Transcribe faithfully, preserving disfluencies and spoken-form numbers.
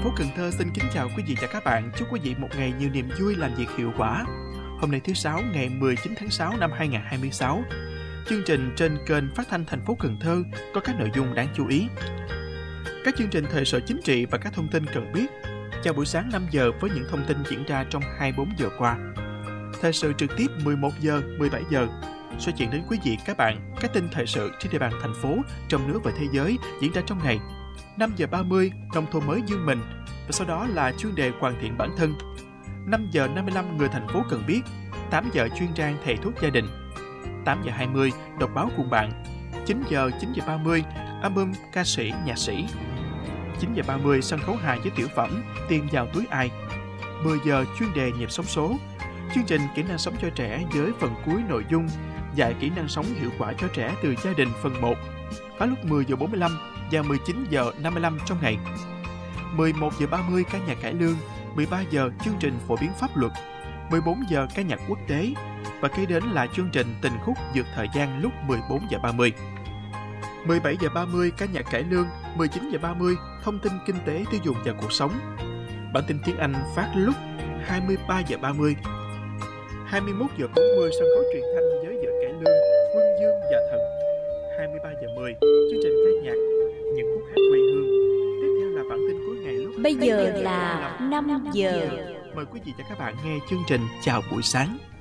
phố Cần Thơ xin kính chào quý vị và các bạn. Chúc quý vị một ngày nhiều niềm vui, làm việc hiệu quả. Hôm nay thứ Sáu, ngày mười chín tháng sáu năm hai nghìn không trăm hai mươi sáu. Chương trình trên kênh phát thanh thành phố Cần Thơ có các nội dung đáng chú ý. Các chương trình thời sự chính trị và các thông tin cần biết. Chào buổi sáng năm giờ với những thông tin diễn ra trong hai mươi bốn giờ qua. Thời sự trực tiếp mười một giờ, mười bảy giờ sẽ chuyển đến quý vị các bạn các tin thời sự trên địa bàn thành phố, trong nước và thế giới diễn ra trong ngày. năm giờ ba mươi, nông thôn mới Dương Mình, và sau đó là chuyên đề hoàn thiện bản thân. năm giờ năm mươi lăm, người thành phố cần biết. tám giờ chuyên trang thầy thuốc gia đình. tám giờ hai mươi, đọc báo cùng bạn. chín giờ, chín giờ ba mươi, album ca sĩ, nhạc sĩ. chín giờ ba mươi, sân khấu hài với tiểu phẩm Tiền vào túi ai. mười giờ, chuyên đề nhịp sống số. Chương trình kỹ năng sống cho trẻ với phần cuối nội dung dạy kỹ năng sống hiệu quả cho trẻ từ gia đình phần một. Phát lúc mười giờ bốn mươi lăm và mười chín giờ năm mươi lăm trong ngày. mười một giờ ba mươi, ca nhạc cải lương. mười ba giờ, chương trình phổ biến pháp luật. mười bốn giờ, ca nhạc quốc tế. Và kế đến là chương trình tình khúc vượt thời gian lúc mười bốn giờ ba mươi. mười bảy giờ ba mươi, ca nhạc cải lương. mười chín giờ ba mươi, thông tin kinh tế tiêu dùng và cuộc sống. Bản tin tiếng Anh phát lúc hai mươi ba giờ ba mươi. hai mươi mốt giờ bốn mươi, sân khấu truyền thanh với vở cải lương Quân Dương và Thần. hai mươi ba giờ mười, chương trình ca nhạc những khúc hát quê hương. Tiếp theo là bản tin cuối ngày lúc bây giờ là năm giờ. Mời quý vị và các bạn nghe chương trình Chào buổi sáng.